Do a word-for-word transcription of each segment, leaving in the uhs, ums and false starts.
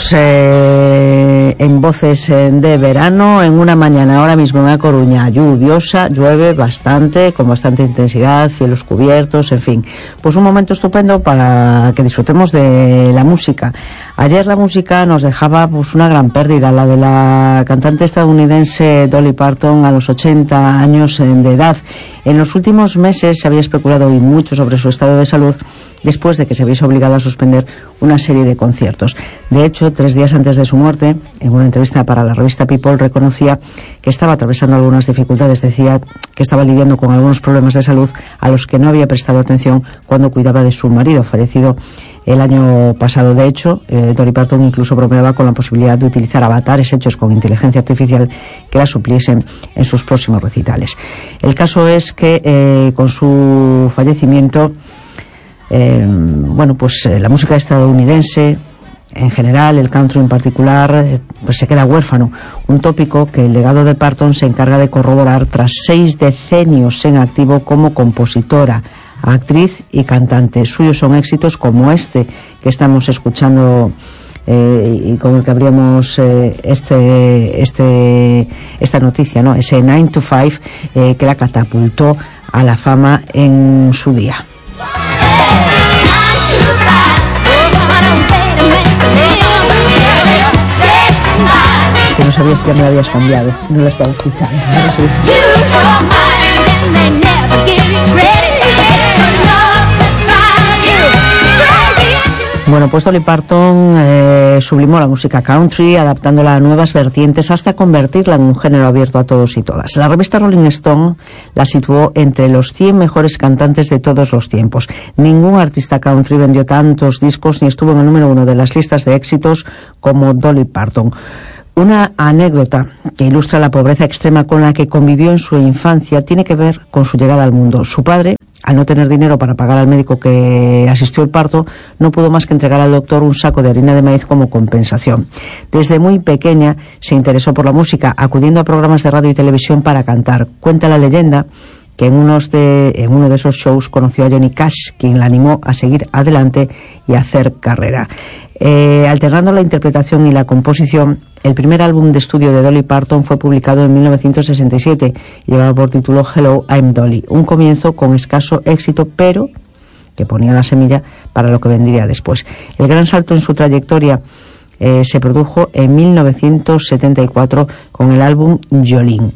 Estamos eh, en Voces de Verano, en una mañana ahora mismo en A Coruña lluviosa, llueve bastante, con bastante intensidad, cielos cubiertos, en fin. Pues un momento estupendo para que disfrutemos de la música. Ayer la música nos dejaba pues una gran pérdida, la de la cantante estadounidense Dolly Parton a los ochenta años de edad. En los últimos meses se había especulado y mucho sobre su estado de salud después de que se viese obligado a suspender una serie de conciertos. De hecho, tres días antes de su muerte, en una entrevista para la revista People, reconocía que estaba atravesando algunas dificultades. Decía que estaba lidiando con algunos problemas de salud a los que no había prestado atención cuando cuidaba de su marido, fallecido el año pasado. De hecho, eh, Dolly Parton incluso bromeaba con la posibilidad de utilizar avatares hechos con inteligencia artificial que la supliesen en sus próximos recitales. El caso es que eh, con su fallecimiento, Eh, bueno, pues eh, la música estadounidense en general, el country en particular, eh, pues se queda huérfano. Un tópico que el legado de Parton se encarga de corroborar tras seis decenios en activo como compositora, actriz y cantante. Suyos son éxitos como este que estamos escuchando eh, y con el que abríamos eh, este, este, esta noticia, ¿no? Ese nine to five eh, que la catapultó a la fama en su día. Es que no sabía si ya me lo habías cambiado, no lo estaba escuchando. Ahora sí. Bueno, pues Dolly Parton eh, sublimó la música country, adaptándola a nuevas vertientes hasta convertirla en un género abierto a todos y todas. La revista Rolling Stone la situó entre los cien mejores cantantes de todos los tiempos. Ningún artista country vendió tantos discos ni estuvo en el número uno de las listas de éxitos como Dolly Parton. Una anécdota que ilustra la pobreza extrema con la que convivió en su infancia tiene que ver con su llegada al mundo. Su padre, al no tener dinero para pagar al médico que asistió al parto, no pudo más que entregar al doctor un saco de harina de maíz como compensación. Desde muy pequeña se interesó por la música, acudiendo a programas de radio y televisión para cantar. Cuenta la leyenda que en, unos de, en uno de esos shows conoció a Johnny Cash, quien la animó a seguir adelante y a hacer carrera. Eh, alternando la interpretación y la composición, el primer álbum de estudio de Dolly Parton fue publicado en mil novecientos sesenta y siete y llevaba por título Hello, I'm Dolly. Un comienzo con escaso éxito, pero que ponía la semilla para lo que vendría después. El gran salto en su trayectoria eh, se produjo en mil novecientos setenta y cuatro con el álbum Jolene.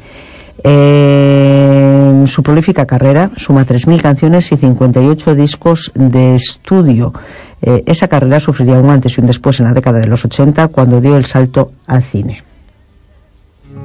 Eh, su prolífica carrera suma tres mil canciones y cincuenta y ocho discos de estudio. Eh, esa carrera sufriría un antes y un después en la década de los ochenta, cuando dio el salto al cine.